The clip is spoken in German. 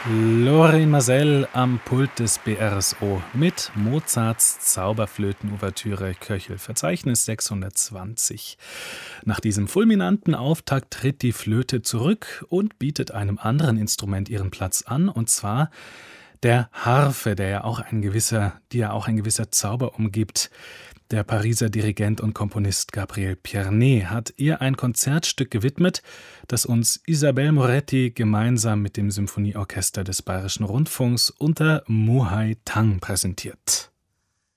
Lorin Maazel am Pult des BRSO mit Mozarts Zauberflöten-Ouvertüre Köchel, Verzeichnis 620. Nach diesem fulminanten Auftakt tritt die Flöte zurück und bietet einem anderen Instrument ihren Platz an, und zwar der Harfe, die ja auch ein gewisser Zauber umgibt. Der Pariser Dirigent und Komponist Gabriel Pierné hat ihr ein Konzertstück gewidmet, das uns Isabelle Moretti gemeinsam mit dem Symphonieorchester des Bayerischen Rundfunks unter Muhai Tang präsentiert.